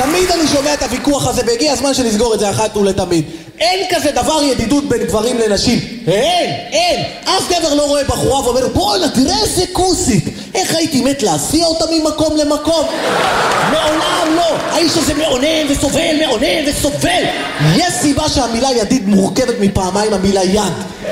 תמיד אני שומע את הוויכוח הזה, והגיע הזמן שנסגור את זה אחת ולתמיד. אין כזה דבר ידידות בין גברים לנשים. אין. אף גבר לא רואה בחורה ואומר, בוא'נה, תראה איזה כוסית. איך הייתי מת להסיע אותה ממקום למקום? מעולם לא. האיש הזה מעונן וסובל. יש סיבה שהמילה ידיד מורכבת מפעמיים המילה יד.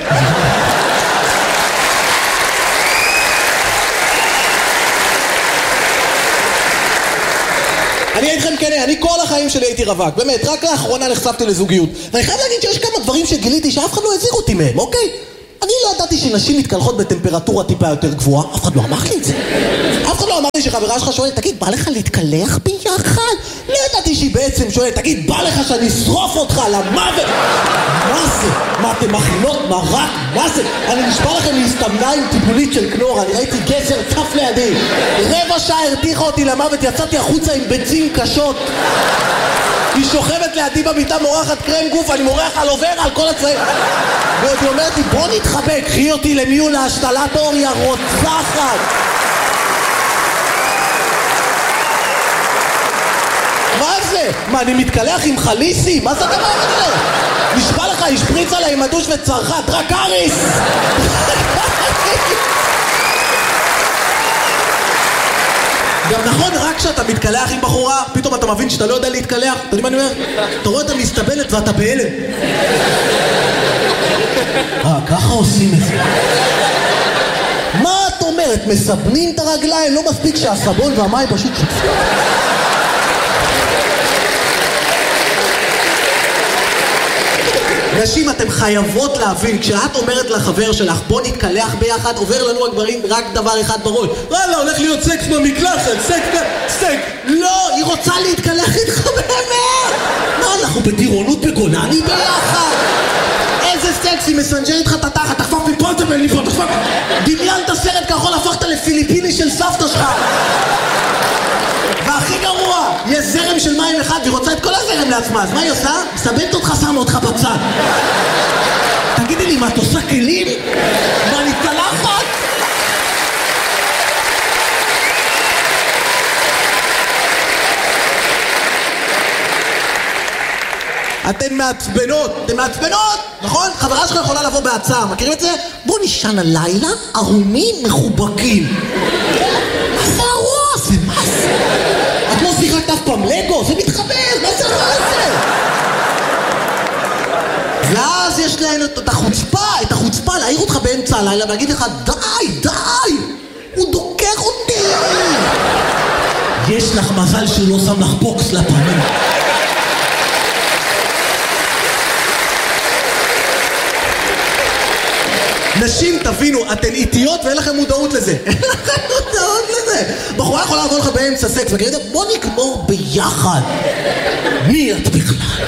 אני אגיד לכם כן, אני כל החיים שלי הייתי רווק, באמת, רק לאחרונה נחשפתי לזוגיות. ואני חייב להגיד שיש כמה דברים שגיליתי שאף אחד לא הזהיר אותי מהם, אוקיי? אני לא ידעתי שנשים מתקלחות בטמפרטורה טיפה יותר גבוהה, אף אחד לא אמר לי את זה. אף אחד לא אמר לי שחברה שלך שואלת, תגיד, בא לך להתקלח ביחד? לא ידעתי שהיא בעצם שואלת, תגיד, בא לך שאני אשרוף אותך למוות? מה זה? מה אתם מכינות מרק? מה זה? אני נשבע לכם להסתמנה עם טיפולית של קנור, אני ראיתי גזר צף לידי. רבע שעה הרתיחה אותי למוות, יצאתי החוצה עם ביצים קשות. היא שוכבת לידי במיטה, מורחת קרם גוף, אני מורח על עובר על כל הצעים. ועוד היא אומרת לי, בוא נתחבק, קחי אותי למיון להשתלת אור, היא הרוצחת. מה זה? מה, אני מתקלח עם חליסי? מה זה הדבר הזה? נשבע לך, השפריץ עליי עם הדוש וצרחה, דרקריס! גם נכון, רק כשאתה מתקלח עם בחורה, פתאום אתה מבין שאתה לא יודע להתקלח. אתה יודעים מה אני אומר? אתה רואה את המסתבלת ואתה בהלם. ככה עושים את זה. מה את אומרת? מסבנים את הרגליים? לא מספיק שהסבון והמים פשוט שותפים. נשים, אתם חייבות להבין, כשאת אומרת לחבר שלך, בוא נתקלח ביחד, עובר לנו הגברים רק דבר אחד בראש. וואלה, הולך להיות סקס במקלחת, סקס. לא, היא רוצה להתקלח איתך באמת. מה, אנחנו בטירונות בגולני ביחד? איזה סקס, היא מסנג'ר איתך את התחת, תחפף מפה ולפה, תחפף. דמיינת סרט כחול, הפכת לפיליפיני של סבתא שלך. והכי גרוע, יש זרם של מים אחד והיא רוצה את כל הזרם לעצמה, אז מה היא עושה? מסבנת אותך, שמה אותך בצד. תגידי לי, מה את עושה כלים? מה, אני צלחת? אתן מעצבנות, נכון? חברה שלך יכולה לבוא בהצעה, מכירים את זה? בוא נשען הלילה, ערומים מחובקים. מה זה הרוע? זה מה זה? את לא שיחקת אף פעם לגו? זה מתחבר, מה זה הרוע הזה? ואז יש להן את החוצפה להעיר אותך באמצע הלילה ולהגיד לך, די, הוא דוקר אותי. יש לך מזל שהוא לא שם לך בוקס לפנים. נשים, תבינו, אתן איטיות ואין לכם מודעות לזה. אין לכם מודעות לזה. בחורה יכולה לבוא לך באמצע סקס וכאלה, בוא נגמור ביחד. מי את בכלל?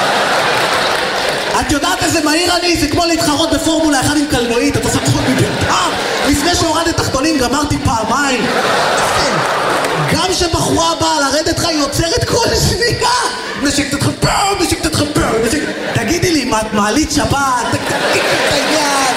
את יודעת איזה מהיר אני? זה כמו להתחרות בפורמולה אחד עם קלנועית. את עושה תחות מביתה. לפני שהורדת תחתונים גמרתי פעמיים. גם שבחורה באה לרדת לך היא יוצרת כל שנייה. נשק תתחפר. תגידי לי, מה את מעלית שבת? תגידי את היד.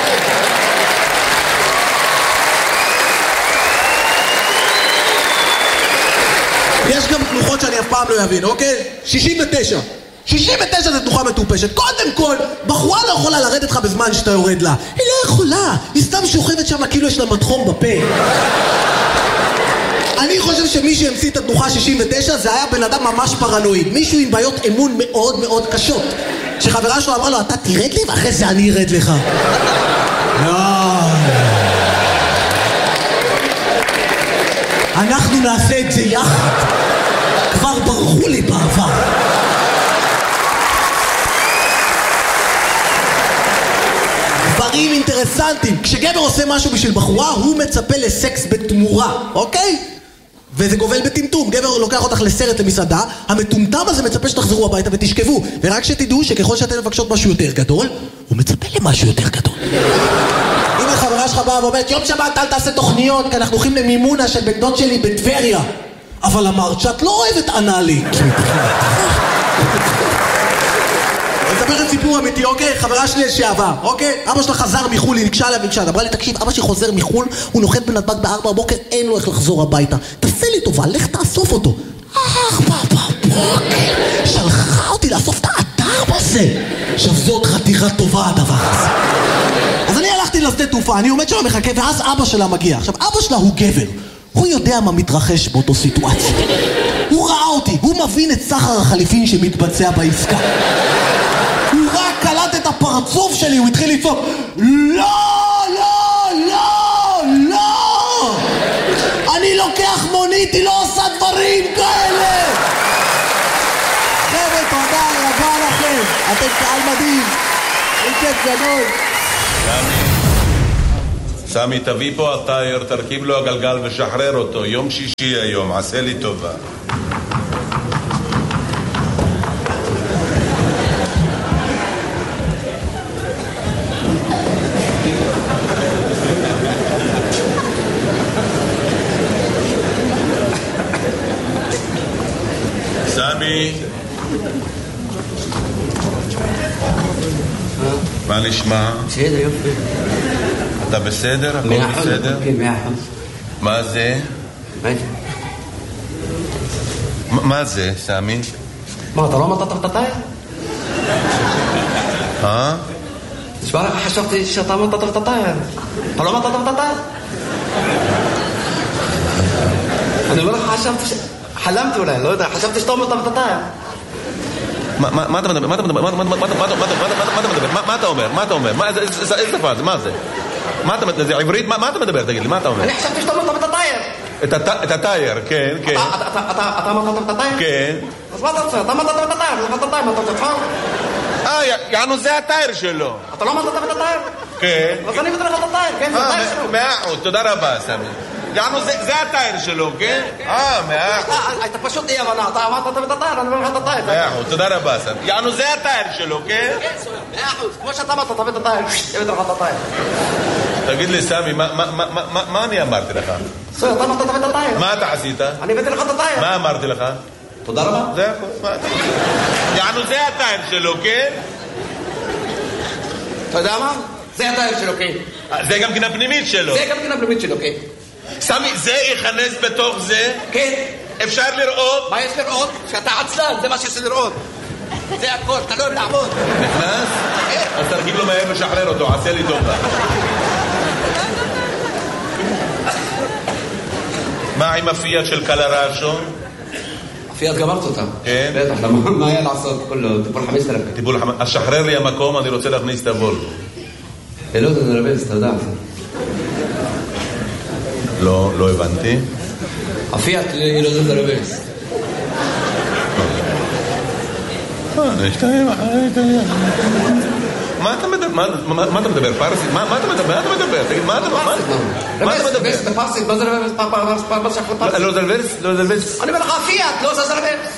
יש גם תנוחות שאני אף פעם לא אבין, אוקיי? 69 זה תנוחה מטופשת. קודם כל, בחורה לא יכולה לרדת לך בזמן שאתה יורד לה. היא לא יכולה. היא סתם שוכבת שם כאילו יש לה מדחום בפה. אני חושב שמי שהמציא את התנוחה 69 זה היה בן אדם ממש פרנואיד. מישהו עם בעיות אמון מאוד מאוד קשות. שחברה שלו אמרה לו, אתה תרד לי ואחרי זה אני ארד לך. אנחנו נעשה את זה יחד. כבר ברחו לי בעבר. דברים אינטרסנטיים. כשגבר עושה משהו בשביל בחורה, הוא מצפה לסקס בתמורה, אוקיי? וזה גובל בטמטום. גבר לוקח אותך לסרט למסעדה, המטומטם הזה מצפה שתחזרו הביתה ותשכבו. ורק שתדעו שככל שאתם מבקשות משהו יותר גדול, הוא מצפה למשהו יותר גדול. אם החברה שלך באה ואומרת, יום שבת אל תעשה תוכניות, כי אנחנו הולכים למימונה של בן דוד שלי בטבריה. אבל אמרת שאת לא אוהבת אנאלי. אני אספר את סיפור אמיתי, אוקיי? חברה שלי לשעבר, אוקיי? אבא שלה חזר מחול, היא נקשה עליה ונקשה. אמרה לי, תקשיב, אבא שלי חוזר מחול, הוא נוחת בנתב"ג ב4 בבוקר, אין לו איך לחזור הביתה. תעשה לי טובה, לך תאסוף אותו. בוא. שלחה אותי לאסוף את האתר בזה. עכשיו זאת חתיכה טובה הדבר הזה. אז אני הלכתי לשדה תעופה, אני עומד שם מחכה, ואז אבא שלה מגיע. עכשיו אבא שלה הוא גבר, הוא יודע מה מתרחש באותו סיטואציה. הוא ראה אותי, הוא מבין את סחר החליפין שמתבצע בעסקה. הוא רק קלט את הפרצוף שלי, הוא התחיל לצעוק לא, לא, לא, לא, אני לוקח מונית, היא לא עושה דברים כאלה. חבר'ה, תודה רבה לכם, אתם קהל מדהים, כיף גדול. סמי, תביא פה הטייר, תרכיב לו הגלגל ושחרר אותו. יום שישי היום, עשה לי טובה. סמי, מה נשמע? בסדר, יופי. אתה בסדר? הכל בסדר? כן, 100%. מה זה? מה זה, סמי? מה, אתה לא אמרת את הטייר? תשמע לך, חשבתי שאתה אמרת את הטייר. אתה לא אמרת את הטייר? אני אומר לך, חשבתי חלמתי אולי, לא יודע, חשבתי שאתה אמרת את הטייר. מה אתה מדבר? מה אתה מדבר? מה אתה אומר? מה אתה אומר? איזה שפה זה? מה זה? זה עברית? מה אתה מדבר? תגיד לי, מה אתה אומר? אני חשבתי שאתה אמרת את הטייר. את הטייר, כן, כן. אתה אמרת את הטייר? כן. אז מה אתה רוצה? אתה אמרת את הטייר, אתה אמרת את הטייר, מה אתה רוצה? יענו, זה הטייר שלו. אתה לא אמרת את הטייר? כן. אז אני בטח את הטייר, כן, זה הטייר שלו. 100%, תודה רבה, סמי. יענו, זה הטייר שלו, כן? 100%. אתה פשוט אי הבנה, אתה אמרת את הטייר, אני אומר לך את הטייר. 100%, תודה רבה, סמי. יענו, זה הטייר שלו, כן? כן, 100%, כמו שאתה אמרת, תביא את הטייר, תביא לך את הטייר. תגיד לי, סמי, מה אני אמרתי לך? סויה, אתה אמרת תביא את הטייר. מה אתה עשית? אני הבאתי לך את הטייר. מה אמרתי לך? תודה רבה. זה הכל, יענו, זה הטייר שלו, כן? אתה יודע מה? זה הטייר שלו, כן. זה גם כן הפנימית שלו. זה גם כן הפנימית שלו, כן. סמי, זה יכנס בתוך זה? כן. אפשר לראות? מה יש לראות? שאתה עצלן, זה מה שיש לראות. זה הכל, אתה לא יודע לעבוד. נכנס? אז תרגיל לו מהר ושחרר אותו, עשה לי טובה. מה עם הפיאט של קלרשו? הפיאט גמרת אותה. כן? בטח, מה היה לעשות? כולו, טיפול 5,000. אז שחרר לי המקום, אני רוצה להכניס את הוולבו. לא, זה נרבז, אתה יודע. לא הבנתי. הפיאט לא זה נרבז. מה אתה מדבר? פרסית? מה אתה מדבר? תגיד, מה אתה מדבר? רבז, זה פרסית, מה זה רבז? לא זה רבז? לא זה רבז? אני אומר לך, הפיאט, לא זה רבז.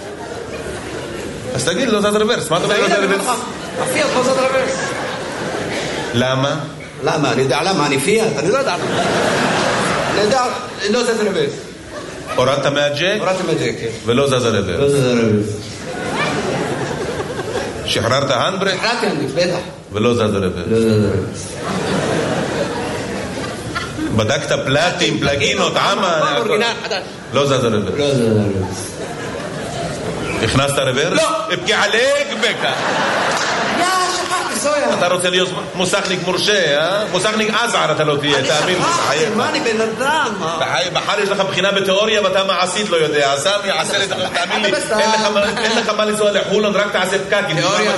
אז תגיד, לא זה רבז. מה אתה אומר? לא זה רבז? הפיאט, לא זה רבז. למה? למה? אני יודע למה, אני פיאט, אני לא יודע למה. אני יודע, לא זה רבז. הורדת מהג'ק? הורדתי מהג'ק, כן. ולא זז רבז. לא זה רבז. שחררת הנדברק? שחררתי הנדברק, בטח. ולא זז רבז. לא זה רבז. בדקת פלטים, פלגינות, עמה? לא זז רבז. לא זה רבז. הכנסת רוורס? לא. אבקי עליק בקה. שכחתי, סויה. אתה רוצה להיות מוסכניק מורשה, אה? מוסכניק עזער אתה לא תהיה, תאמין לי. שכחתי, מה אני בן אדם? בחר יש לך בחינה בתיאוריה ואתה מעשית לא יודע. סמי, עשה לי, תאמין לי, אין לך מה לנסוע לחולון, רק תעשה פקקים. תיאוריה,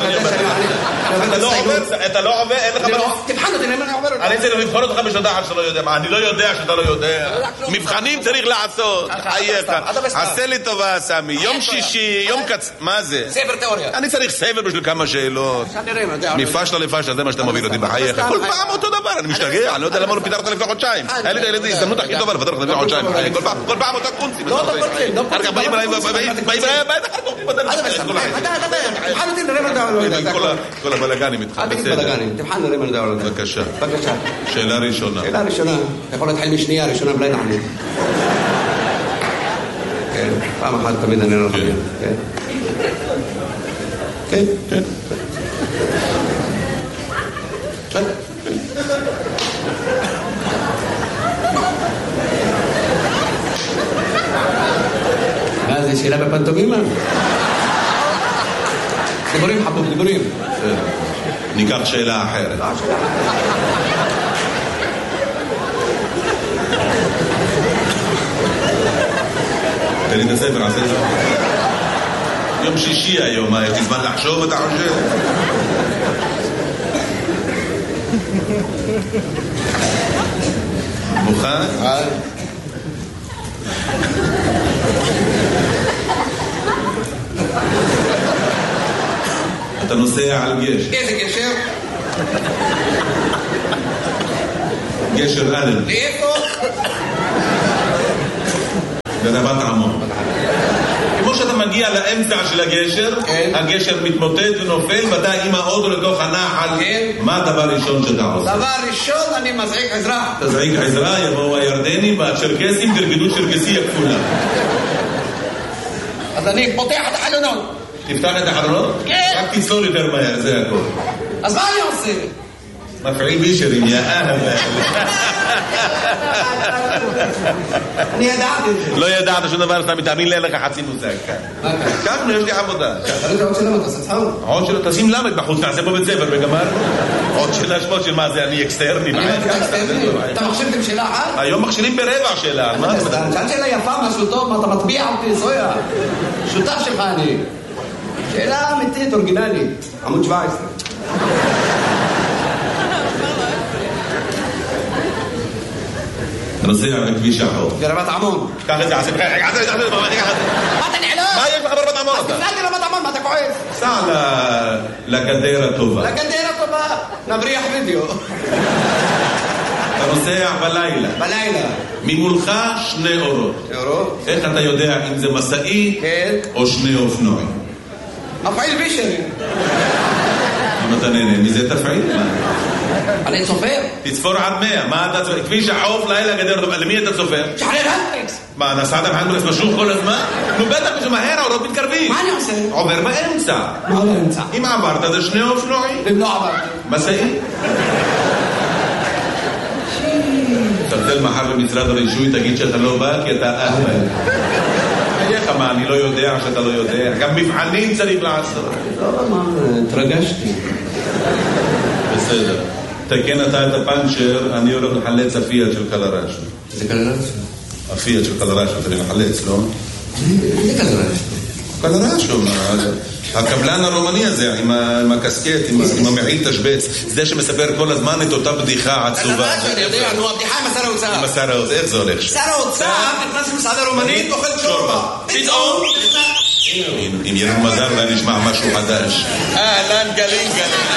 אתה לא עובר, אין לך מה... תבחן אותי, אני עובר אותי. אני צריך לבחון אותך בשביל שאתה לא יודע. מה, אני לא יודע שאתה לא יודע. מבחנים צריך לעשות. חייך. עשה לי טובה, סמי. יום שישי, יום קצ... מה זה? ספר תיאוריה. אני צריך ספר בשביל כמה שאלות. מפשלה לפשלה, זה מה שאתה מוביל אותי בחייך. כל פעם אותו דבר, אני משתגע, אני לא יודע למה לא פיתרת לפני חודשיים. היה לי את ההזדמנות הכי טובה לפתר לך לפני חודשיים. כל פעם אותה קונצים. לא קונצים, לא קונצים. באים אליי, באים אליי, תבחן אותי, נראה מה אתה לא יודע. כל הבלגנים איתך, אל תגיד בלגנים, תבחן נראה מה אתה לא יודע. בבקשה. בבקשה. שאלה ראשונה. שאלה ראשונה. אתה יכול להתחיל משנייה, ראשונה בלי תחליט. כן, פעם אחת תמיד אני לא חמיד. כן. כן. כן. מה זה שאלה בפנטומימה? דיבורים חבוב, דיבורים. ניקח שאלה אחרת. תן לי את הספר, עשה את זה. יום שישי היום, יש לי זמן לחשוב, אתה חושב? מוכן? אתה נוסע על גשר. איזה גשר? גשר א'. לאיפה? ברבת עמון. כמו שאתה מגיע לאמצע של הגשר, הגשר מתמוטט ונופל, ואתה עם האוטו לתוך הנחל. מה הדבר הראשון שאתה עושה? דבר ראשון, אני מזעיק עזרה. תזעיק עזרה, יבואו הירדנים והצ'רקסים, תרקדו צ'רקסי הכפולה. אז אני פותח את החלונות. תפתח את החלונות? כן. רק תצלול יותר מהר, זה הכל. אז מה אני עושה? מפעיל בישרים, יא אהב. אני ידעתי את זה. לא ידעת שום דבר, אתה מתאמין לי, אין לך חצי מושג. ככה, יש לי עבודה. תגיד עוד שאלה, אתה עושה צחוק? עוד שאלה, תשים למד בחוץ, תעשה פה בית ספר וגמר. עוד שאלה שמות של מה זה, אני אקסטרני. אתה מחשבתם שאלה אחת? היום מכשילים ברבע שאלה. שאלת שאלה יפה, משהו טוב, מה אתה מטביע אותי, זויה? שותף שלך אני. שאלה אמיתית, אורגינלית. עמוד 17. נוסע בכביש החוף. ברבת עמון. קח את זה, עשה בחייך, עשה את זה, מה אתה נעלם? מה יש לך ברבת עמון? אז תפלאתי ברבת עמון, מה אתה כועס? סע לגדר הטובה. לגדר הטובה, נבריח וידאו. אתה נוסע בלילה. בלילה. ממולך 2 אורות. אורות? איך אתה יודע אם זה מסעי או 2 אופנועים? מפעיל בישרים. אם אתה נהנה מזה תפעיל. אני צופר. תצפור עד 100. מה אתה צופר? כביש החוף לילה גדר טובה. למי אתה צופר? שחרר הנדריקס. מה, נסעת בהנדריקס משוך כל הזמן? נו בטח משהו מהר, האורות מתקרבים. מה אני עושה? עובר באמצע. מה באמצע? אם עברת זה 2 אופנועים. אם לא עברתי. מסעי. תרצל מחר במשרד הרישוי, תגיד שאתה לא בא כי אתה אהבל. איך מה, אני לא יודע שאתה לא יודע. גם מבחנים צריך לעשות. לא, מה, התרגשתי. בסדר. תקן אתה את הפנצ'ר, אני הולך לחלץ הפיאט של קלרש. זה קלרש? הפיאט של קלרש, אתה לחלץ, לא? זה קלרש. קלרש, הקבלן הרומני הזה, עם הקסקט, עם המעיל תשבץ, זה שמספר כל הזמן את אותה בדיחה עצובה. קלרש, אני יודע, נו, הבדיחה עם השר האוצר. עם השר האוצר, איך זה הולך? שר האוצר נכנס למסעדה רומנית, אוכל שורבה. פתאום אם ירון מזר לה נשמע משהו חדש. אהלן גלין גלין.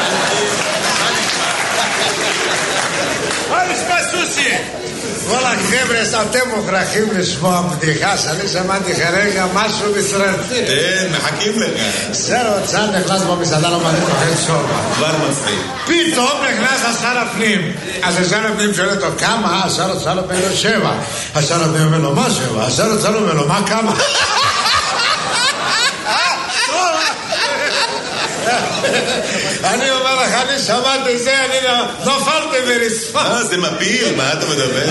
מה נשמע סוסי? וואלה חבר'ה, אתם מוכרחים לשמוע בדיחה שאני שמעתי כרגע משהו מסרטי. כן, מחכים לך. שר האוצר נכנס במסעדה רומנית אוכל שורבה. כבר מצחיק. פתאום נכנס השר הפנים. אז השר הפנים שואל אותו כמה? השר האוצר אומר לו 7. השר הפנים אומר לו מה 7? השר האוצר אומר לו מה כמה? אני אומר לך, אני שמעתי זה, אני נופלתי ברצפה. זה מפיל, מה אתה מדבר?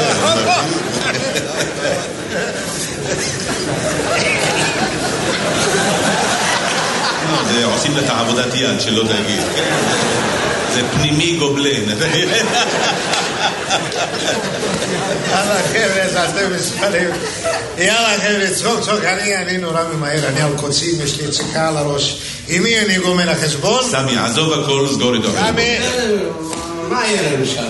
זה עושים לך עבודת יד, שלא תגיד. זה פנימי גובלן. יאללה חבר'ה, אתם מספרים. יאללה חבר'ה, צחוק, אני נורא ממהר, אני על קוצים, יש לי ציקה על הראש. עם מי אני גומל החשבון? סמי, עזוב הכל, סגור איתו. סמי, מה יהיה לנו שם?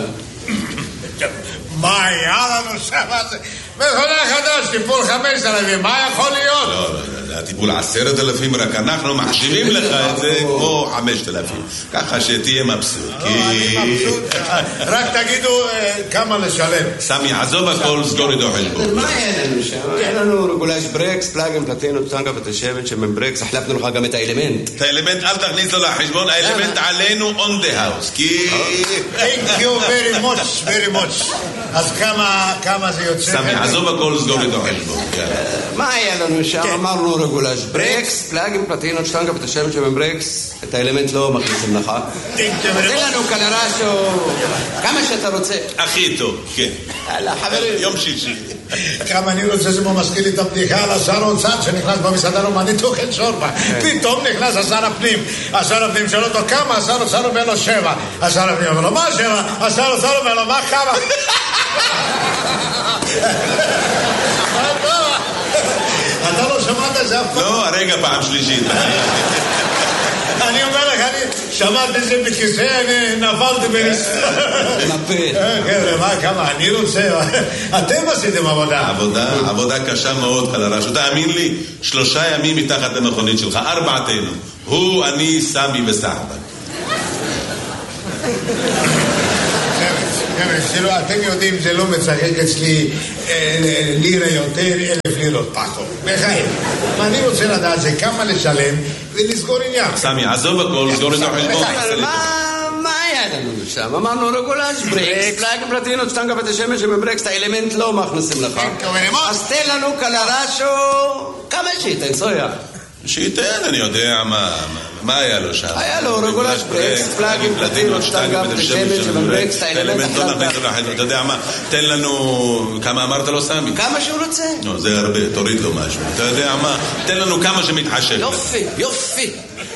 מה היה לנו שם? מכונה חדש, טיפול 5,000, מה יכול להיות? לא, הטיפול 10,000, רק אנחנו מחשיבים לך את זה כמו 5,000. ככה שתהיה מבסוט. אני מבסוט. רק תגידו כמה לשלם. סמי, עזוב הכל, סגור איתו חשבון. מה יהיה לנו שם? יהיה לנו רגולש ברקס, פלאגים, פלטינות, טנגה ותשבת שמן ברקס, החלפנו לך גם את האלמנט. את האלמנט אל תכניס לו לחשבון, האלמנט עלינו on the house. כי... Thank you very much. אז כמה זה יוצא? סמי, עזוב הכל, סגור איתו חשבון. מה היה לנו שם? אמרנו רגולש ברקס, פלאגים, פלטינות, טנגה ותשבת שמן ברקס, את האלמנט לא מכניסים לך. תן לנו קלרשו, כמה שאתה רוצה. הכי טוב, כן. חברים. יום שישי. כמה אני רוצה שזה מזכיר לי את הבדיחה על השר האוצר שנכנס במסעדה רומנית אוכל שורבה. פתאום נכנס השר הפנים. השר הפנים שואל אותו כמה, השר האוצר אומר לו 7. השר הפנים אומר לו מה 7? השר האוצר אומר לו מה כמה? אתה לא שמעת את זה אף פעם? לא, הרגע פעם שלישית. אני אומר לך, אני שמעתי את זה בכיסא, אני נפלתי נפל. חבר'ה, מה, כמה, אני רוצה... אתם עשיתם עבודה. עבודה קשה מאוד, חלרש. תאמין לי, 3 ימים מתחת למכונית שלך, 4 הוא, אני, סמי וסחבק. חבר'ה, אתם יודעים, זה לא מצחק אצלי לירה יותר, 1,000 לירות פחות. בחיים. אני רוצה לדעת זה כמה לשלם ולסגור עניין. סמי, עזוב הכל, סגור את החשבון. מה היה לנו שם? אמרנו רגולש, ברקס, פלאג פלטינות, שטנגה בתי שמש ובברקס, את האלמנט לא מכניסים לך. אז תן לנו קלרשו, כמה שייתן, סויה. שייתן, אני יודע מה היה לו שם. היה לו רגולש, ברקס, פלאג פלטינות, שטנגה בתי שמש ובברקס, את האלמנט לא מכניסים לך. אתה יודע מה, תן לנו, כמה אמרת לו סמי? כמה שהוא רוצה. לא, זה הרבה, תוריד לו משהו. אתה יודע מה, תן לנו כמה שמתחשק. יופי.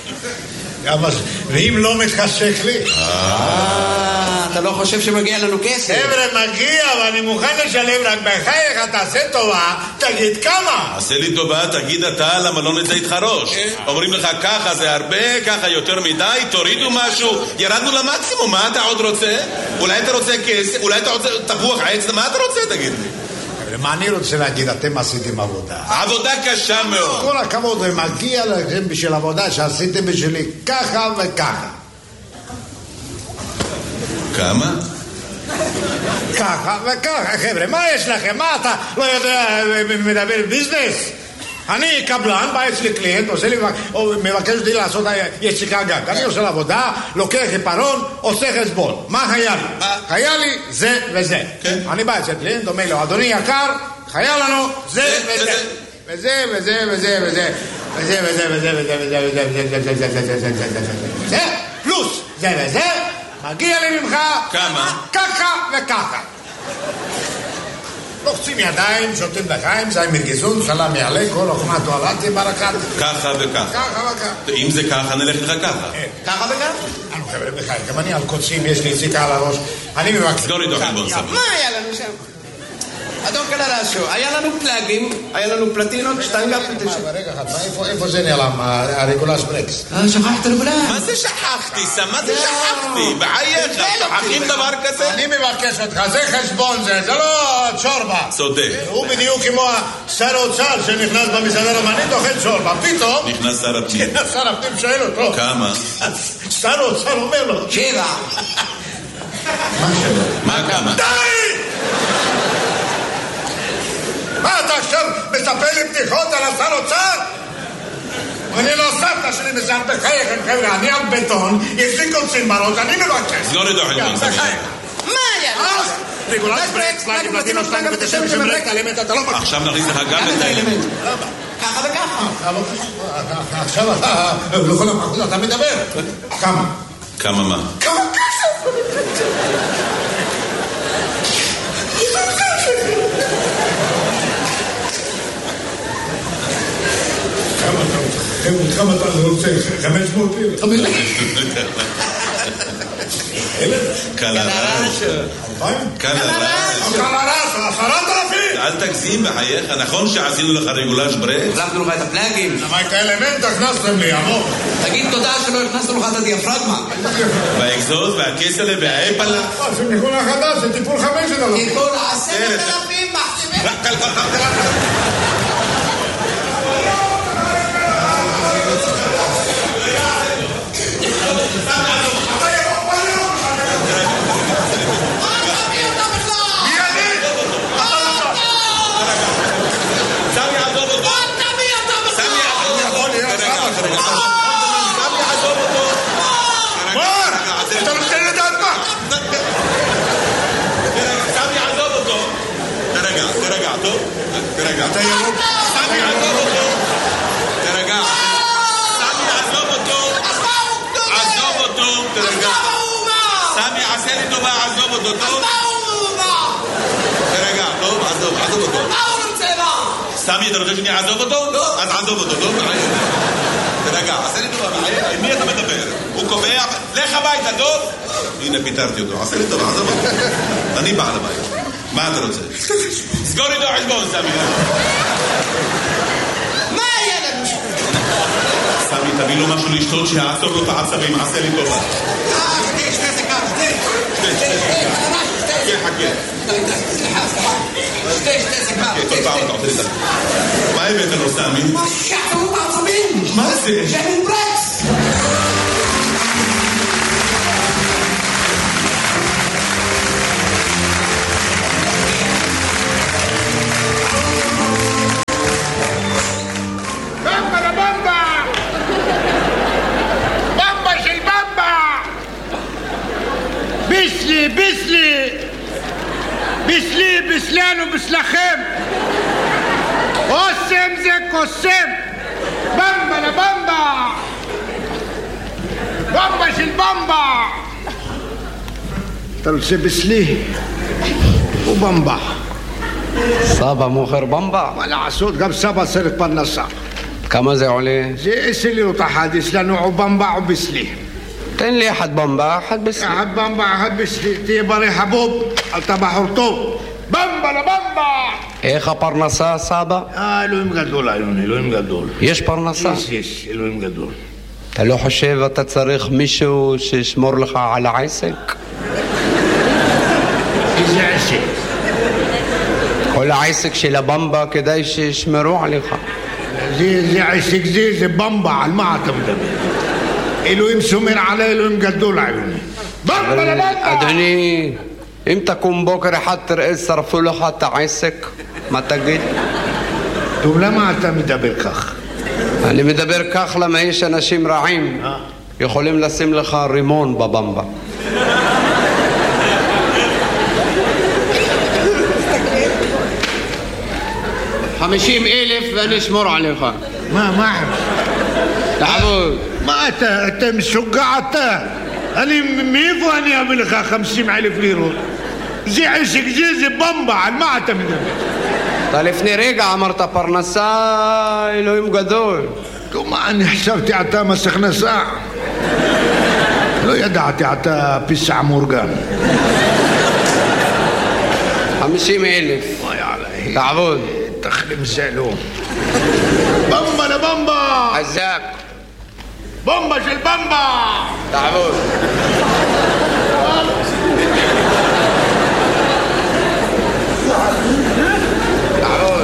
ואם לא מתחשק לי? אתה לא חושב שמגיע לנו כסף? חבר'ה, מגיע, ואני מוכן לשלם, רק בחייך, תעשה טובה, תגיד כמה. עשה לי טובה, תגיד אתה, למה לא נצא איתך ראש? אומרים לך ככה זה הרבה, ככה יותר מדי, תורידו משהו, ירדנו למקסימום, מה אתה עוד רוצה? אולי אתה רוצה כסף, אולי אתה רוצה תפוח עץ, מה אתה רוצה, תגיד לי? מה אני רוצה להגיד, אתם עשיתם עבודה. עבודה קשה מאוד. כל הכבוד, ומגיע לכם בשביל עבודה שעשיתם בשבילי ככה וככה. כמה? ככה וככה, חבר'ה, מה יש לכם? מה אתה לא יודע, מדבר ביזנס? אני קבלן, בא אצלי קליינט, מבקש אותי לעשות יציקה גג. אני עושה לעבודה, לוקח עיפרון, עושה חשבון. מה היה לי? היה לי זה וזה. אני בא אצל קליינט, אומר לו, אדוני יקר, היה לנו זה וזה. וזה וזה וזה וזה. וזה וזה וזה וזה וזה וזה וזה וזה פלוס זה וזה, מגיע לי ממך כמה? ככה וככה. לוחצים ידיים, שותים לחיים, זי מרגיזון, סלם יעלה, כל אוכמה תועלתי ברקת. ככה וככה. ככה וככה. אם זה ככה, נלך איתך ככה. ככה וככה? אנו חבר'ה בחיים, גם אני על קוצים, יש לי יציקה על הראש. אני מבקש. סגור איתו חלבון סבבה. מה היה לנו שם? אדון קלרשו, היה לנו פלאגים, היה לנו פלטינות, שטנגה פלטינות. רגע אחד, איפה זה נעלם, הרגולש ברקס? שכחת רגולש? מה זה שכחתי? מה זה שכחתי? בחייך, שכחים דבר כזה? אני מבקש אותך, זה חשבון זה לא צ'ורבה. צודק. הוא בדיוק כמו שר האוצר שנכנס במסעדה רומנית אוכל צ'ורבה, פתאום נכנס שר הפנים. שר הפנים שואל אותו כמה? שר האוצר אומר לו 7. מה כמה? די! מה אתה עכשיו מספר לי בדיחות על השר אוצר? אני לא סבתא שלי מסעד בחייכם חבר'ה, אני על בטון, יש לי קוצים בראש, אני מבקש. סגור איתו חלבון סבבה. מה היה? רגולש ברקס, פלאגים פלטינות, שטנגה בתי שמש וברקס, האלמנט אתה לא מקשיב. עכשיו נכניס לך גם את האלמנט. ככה וככה. עכשיו אתה, לכל המחוז אתה מדבר. כמה? כמה מה? כמה כסף? כמה אתה רוצה? 500 לירות. קלרש. קלרש. 10,000. אל תגזים בחייך, נכון שעשינו לך רגולש ברקס? החלפנו לך את הפלאגים. למה את האלמנט הכנסתם לי, עמוק? תגיד תודה שלא הכנסנו לך את הדיאפרגמה. והאקזוז והכסלה והאפלה. זה ניגון החדש, זה טיפול 5,000. טיפול 10,000 מחשיבים. אתה ירוק? סמי עזוב אותו. תרגע. סמי עזוב אותו. עזוב אותו. תרגע. סמי עשה לי טובה, עזוב אותו. טוב? תרגע. טוב, עזוב אותו. רוצה שאני אעזוב אותו? לא. אז עזוב אותו, לא? תרגע, עשה לי טובה, עם מי אתה מדבר? הוא קובע, לך הביתה, טוב? הנה, פיתרתי אותו, עשה לי טובה, עזוב אותו. אני בעל הבית. מה אתה רוצה? סגור איתו חשבון, סמי. מה היה לנו שם? סמי, תביא לו משהו לשתות שיעצור לו את העצבים, עשה לי טובה. חכה, שתי סיגר, חכה. שתי סיגר. כל פעם אתה עושה לי את זה. מה הבאת לו, סמי? מה שעצרו בעצבים? מה זה? שמן ברקס. ביסלי, ביסלנו, ביסלכם. אוסם זה קוסם. במבה לבמבה. במבה של במבה. אתה רוצה ביסלי? ובמבה. סבא מוכר במבה? מה לעשות, גם סבא צריך פרנסה. כמה זה עולה? זה 10 לירות אחד, יש לנו או במבה או ביסלי. תן לי אחד במבה, אחד ביסלי. אחד במבה, אחד ביסלי. תהיה בריא חבוב, אתה בחור טוב. במבה לבמבה! איך הפרנסה, סבא? אלוהים גדול, אלוהים גדול. יש פרנסה? יש, אלוהים גדול. אתה לא חושב אתה צריך מישהו שישמור לך על העסק? איזה עסק? כל העסק של הבמבה כדאי שישמרו עליך. זה עסק זה במבה, על מה אתה מדבר? אלוהים שומר עלי, אלוהים גדול עלינו. במבה לבמבה! אדוני, אם תקום בוקר אחד תראה שרפו לך את העסק, מה תגיד? טוב, למה אתה מדבר כך? אני מדבר כך למה יש אנשים רעים יכולים לשים לך רימון בבמבה. $50,000 ואני אשמור עליך. מה? תעבוד. מה אתה משוגע אתה? מאיפה אני אביא לך 50,000 לירות? זה עסק, זה במבה, על מה אתה מדבר? אתה לפני רגע אמרת פרנסה, אלוהים גדול. טוב, מה אני חשבתי אתה מס הכנסה? לא ידעתי אתה פיסע מורגן. 50,000. תעבוד. תחלים זלו. במבה לבמבה! חזק. במבה של במבה! תעבוד. תעבוד.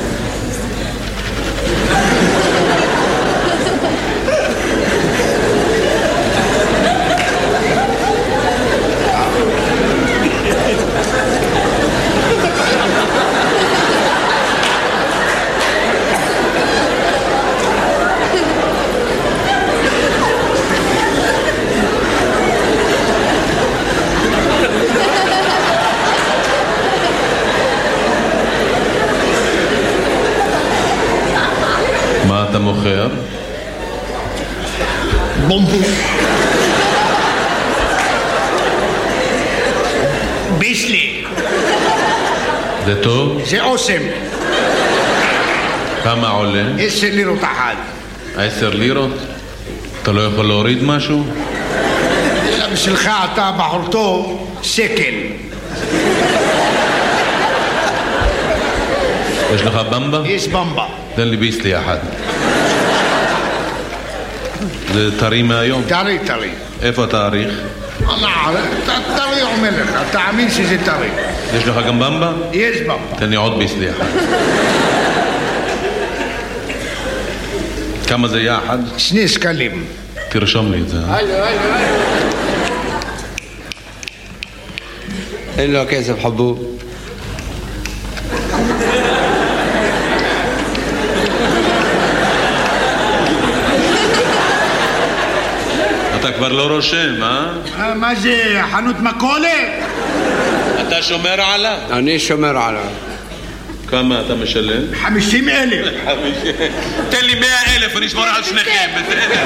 מה אתה מוכר? בומבו. ביסלי. זה טוב? זה אוסם. כמה עולה? 10 לירות אחד. 10 לירות? אתה לא יכול להוריד משהו? אלא בשבילך אתה בחור טוב, שקל. יש לך במבה? יש במבה. תן לי ביסלי אחד. זה טרי מהיום? טרי. איפה התאריך? טרי אומר לך, תאמין שזה טרי. יש לך גם במבה? יש במבה. תן לי עוד ביסלי אחד. כמה זה יחד? 2 שקלים. תרשום לי את זה. אין לו כסף חבוב. אתה כבר לא רושם, אה? מה זה, חנות מכולת? אתה שומר עליו? אני שומר עליו. כמה אתה משלם? 50,000. תן לי 100,000 ואני אשמור על שניכם, בסדר?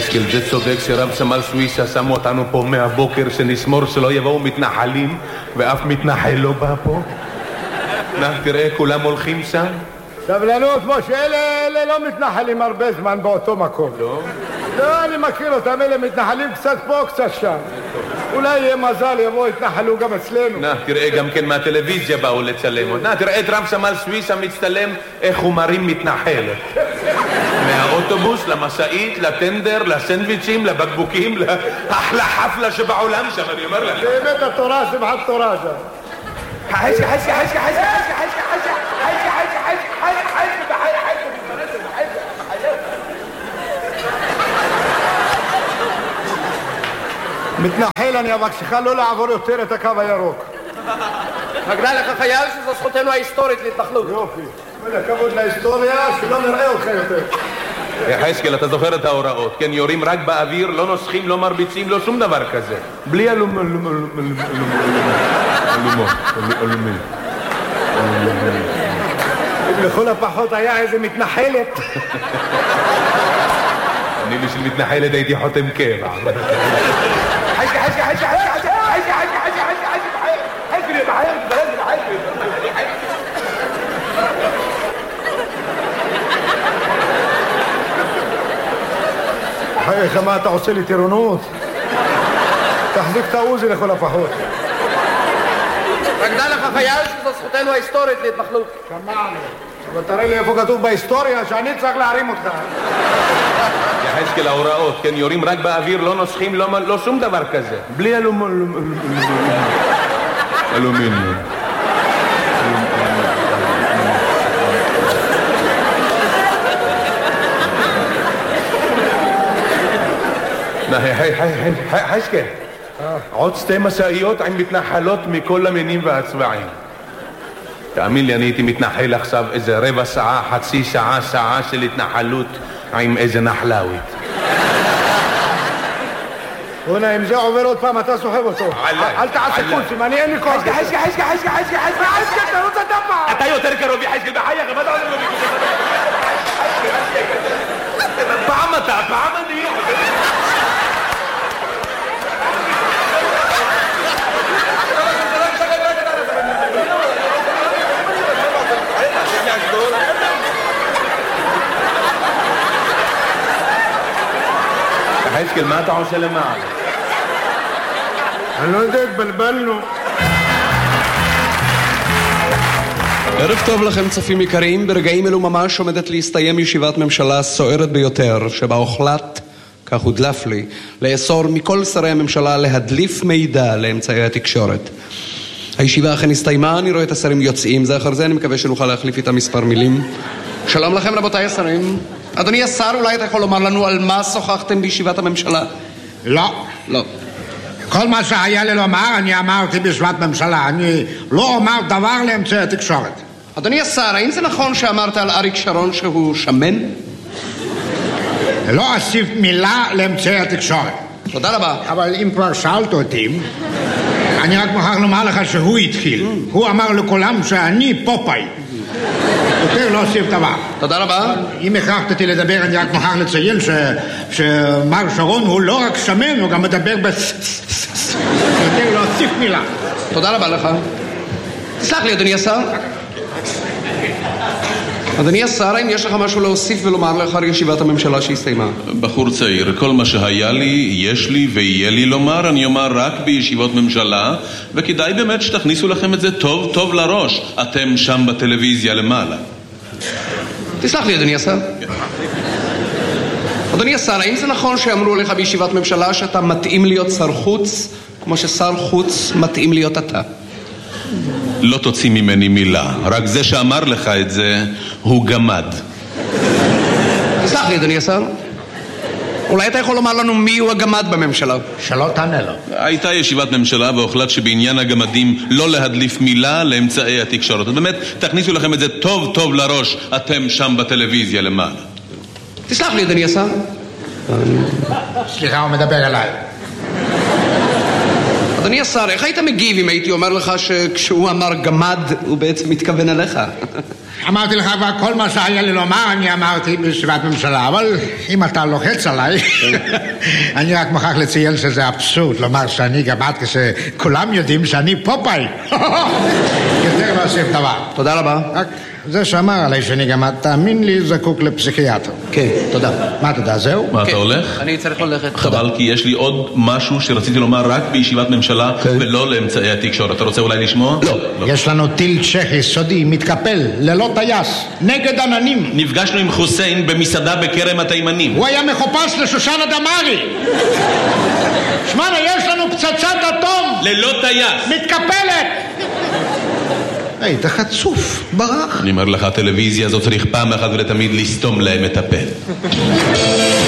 יחזקאל, זה צודק שרב סמל סוויסה שמו אותנו פה מהבוקר שנשמור שלא יבואו מתנחלים ואף מתנחל לא בא פה. תראה, כולם הולכים שם. סבלנות, משה, אלה לא מתנחלים הרבה זמן באותו מקום. לא, אני מכיר אותם, אלה מתנחלים קצת פה, קצת שם. אולי יהיה מזל, יבואו, יתנחלו גם אצלנו. תראה, גם כן מהטלוויזיה באו לצלם. תראה את רב סמל סוויסה מצטלם איך הוא מרים מתנחלת. מהאוטובוס, למשאית, לטנדר, לסנדוויצ'ים, לבקבוקים, לאחלה חפלה שבעולם שם, אני אומר לך. באמת התורה, שמחת תורה שם. חשקה. מתנחל, אני אבקשך לא לעבור יותר את הקו הירוק. מגנה לך חייל שזו זכותנו ההיסטורית להתנחלות. יופי. הכבוד להיסטוריה, שלא נראה אותך יותר. יחזקאל, אתה זוכר את ההוראות, כן? יורים רק באוויר, לא נוסחים, לא מרביצים, לא שום דבר כזה. בלי לכל הפחות היה איזה מתנחלת. אני בשביל מתנחלת הייתי חותם קבע. חייך, מה אתה עושה לי טירונות? תחזיק את העוזי לכל הפחות. מגנה לך חייל שזו זכותנו ההיסטורית להתנחלות. שמענו. אבל תראה לי איפה כתוב בהיסטוריה שאני צריך להרים אותך. יחזקאל, ההוראות, כן? יורים רק באוויר, לא נוסחים, לא שום דבר כזה. בלי אלומיניום. חשקה, עוד 2 משאיות עם מתנחלות מכל המינים והצבעים. תאמין לי, אני הייתי מתנחל עכשיו איזה רבע שעה, חצי שעה, שעה של התנחלות עם איזה נחלאווית. הונה, אם זה עובר עוד פעם, אתה סוחב אותו. אל תעשה קולסים, אני אין לי כוח. חשקה, אתה רוצה דפה. אתה יותר קרוב יחזקאל בחייך, מה אתה עושה לו ביקוש? פעם אתה, פעם אני. חשקאל, מה אתה עושה למעלה? אני לא יודע, התבלבלנו. ערב טוב לכם צופים יקרים, ברגעים אלו ממש עומדת להסתיים ישיבת ממשלה סוערת ביותר, שבה הוחלט, כך הודלף לי, לאסור מכל שרי הממשלה להדליף מידע לאמצעי התקשורת. הישיבה אכן הסתיימה, אני רואה את השרים יוצאים זה אחר זה, אני מקווה שנוכל להחליף איתם מספר מילים. שלום לכם רבותיי השרים. אדוני השר, אולי אתה יכול לומר לנו על מה שוחחתם בישיבת הממשלה? לא. לא. כל מה שהיה לי לומר, אני אמרתי בישיבת ממשלה. אני לא אומר דבר לאמצעי התקשורת. אדוני השר, האם זה נכון שאמרת על אריק שרון שהוא שמן? לא אוסיף מילה לאמצעי התקשורת. תודה רבה. אבל אם כבר שאלת אותי, אני רק מוכרח לומר לך שהוא התחיל. הוא אמר לכולם שאני פופאי. יותר לא אוסיף דבר. תודה רבה. אם הכרחת אותי לדבר, אני רק מוכרח לציין שמר שרון הוא לא רק שמן, הוא גם מדבר יותר לא אוסיף מילה. תודה רבה לך. תסלח לי אדוני השר. אדוני השר, האם יש לך משהו להוסיף ולומר לאחר ישיבת הממשלה שהסתיימה? בחור צעיר, כל מה שהיה לי, יש לי ויהיה לי לומר, אני אומר רק בישיבות ממשלה, וכדאי באמת שתכניסו לכם את זה טוב טוב לראש, אתם שם בטלוויזיה למעלה. תסלח לי אדוני השר. אדוני השר, האם זה נכון שאמרו לך בישיבת ממשלה שאתה מתאים להיות שר חוץ, כמו ששר חוץ מתאים להיות אתה? לא תוציא ממני מילה, רק זה שאמר לך את זה הוא גמד. תסלח לי אדוני השר, אולי אתה יכול לומר לנו מי הוא הגמד בממשלה? שלא תענה לו. הייתה ישיבת ממשלה והוחלט שבעניין הגמדים לא להדליף מילה לאמצעי התקשורת. אז באמת תכניסו לכם את זה טוב טוב לראש, אתם שם בטלוויזיה למעלה. תסלח לי אדוני השר. סליחה, הוא מדבר עליי. אדוני השר, איך היית מגיב אם הייתי אומר לך שכשהוא אמר גמד הוא בעצם מתכוון אליך? אמרתי לך כבר כל מה שהיה לי לומר, אני אמרתי בישיבת ממשלה, אבל אם אתה לוחץ עליי, אני רק מוכרח לציין שזה אבסורד, לומר שאני גמד כשכולם יודעים שאני פופאי. יותר לא עושים דבר. תודה רבה. רק זה שאמר עליי שאני גמד, תאמין לי, זקוק לפסיכיאטר. כן, תודה. מה תודה, זהו? מה, אתה הולך? אני צריך ללכת. חבל, כי יש לי עוד משהו שרציתי לומר רק בישיבת ממשלה ולא לאמצעי התקשורת. אתה רוצה אולי לשמוע? לא. יש לנו טיל צ'כי סודי, מתקפל, ללא טייס, נגד עננים. נפגשנו עם חוסיין במסעדה בכרם התימנים. הוא היה מחופש לשושנה דמארי. שמענו, יש לנו פצצת אטום. ללא טייס. מתקפלת. היית חצוף, ברח. אני אומר לך, הטלוויזיה הזאת צריך פעם אחת ולתמיד לסתום להם את הפה.